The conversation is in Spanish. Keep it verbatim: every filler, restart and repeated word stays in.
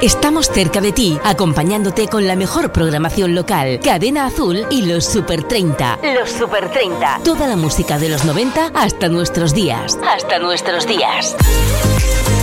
Estamos cerca de ti, acompañándote con la mejor programación local. Cadena Azul y los Super treinta. Los Super treinta. Toda la música de los noventa hasta nuestros días. Hasta nuestros días.